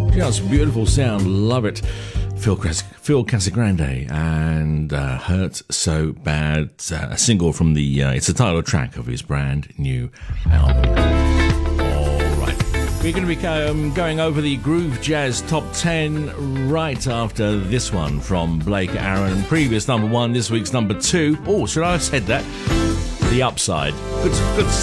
Just beautiful sound, love it. Phil Casagrande and Hurt So Bad, a single from the, it's the title track of his brand new album. Alright, we're going to be going over the Groove Jazz Top 10 right after this one from Blake Aaron. Previous number 1, this week's number 2. Oh, should I have said that? The Upside. Good